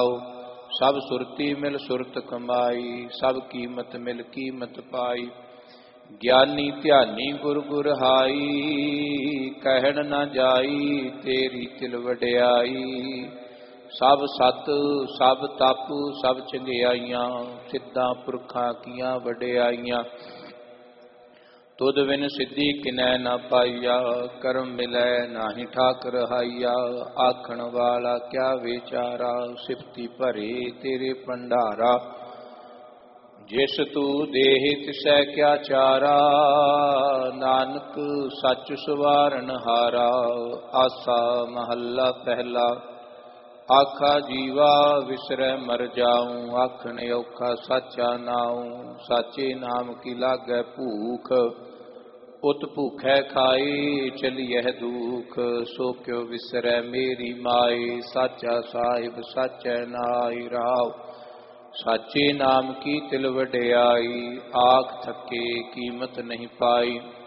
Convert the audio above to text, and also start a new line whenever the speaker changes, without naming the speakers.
सब सुरती मिल सुरत कमाई, सब कीमत मिल कीमत पाई। ज्ञानी ध्यानी गुर गुर हाई, कहन न जाई तेरी तिल वड्याई। सब सत सब तप सब चंगियाइयां, सिद्धां पुरखां कीयां वड्याइयां। तुद बिन सिद्धि किनै न पाइया, करम मिलै नाहि ठाकर हाइया। आखण वाला क्या विचारा, सिफती भरे तेरे भंडारा। जिस तू देह तिसै क्या चारा, नानक सच सवारन हारा। आसा महला पहला, आखा जीवा विसरै मर जाऊं। आखन औखा साचा नाऊं, साचे नाम की लागै भूख। उत भूखै खाए चलिए दुख, सो क्यों विसरै मेरी माए। साचा साहिब साचै नाई राव, साचे नाम की तिल वड्याई। आख थके कीमत नहीं पाई,